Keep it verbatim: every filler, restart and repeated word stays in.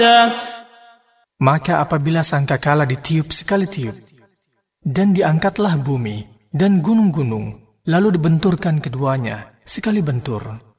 Maka apabila sangkakala ditiup sekali tiup, dan diangkatlah bumi dan gunung-gunung, lalu dibenturkan keduanya sekali bentur,